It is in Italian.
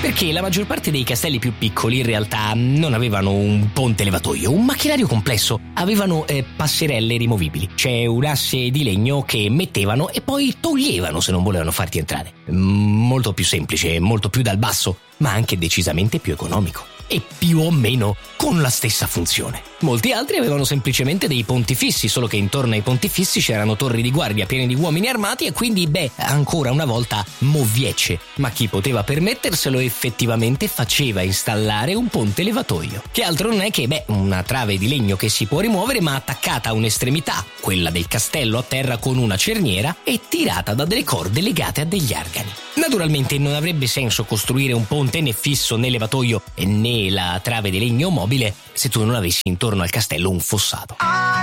Perché la maggior parte dei castelli più piccoli in realtà non avevano un ponte levatoio, un macchinario complesso, avevano passerelle rimovibili. C'è un asse di legno che mettevano e poi toglievano se non volevano farti entrare. Molto più semplice, molto più dal basso, ma anche decisamente più economico. E più o meno con la stessa funzione. Molti altri avevano semplicemente dei ponti fissi, solo che intorno ai ponti fissi c'erano torri di guardia piene di uomini armati e quindi, ancora una volta moviecce. Ma chi poteva permetterselo effettivamente faceva installare un ponte levatoio, che altro non è che, una trave di legno che si può rimuovere ma attaccata a un'estremità, quella del castello, a terra con una cerniera e tirata da delle corde legate a degli argani. Naturalmente non avrebbe senso costruire un ponte né fisso né levatoio né la trave di legno mobile se tu non avessi intorno al castello un fossato.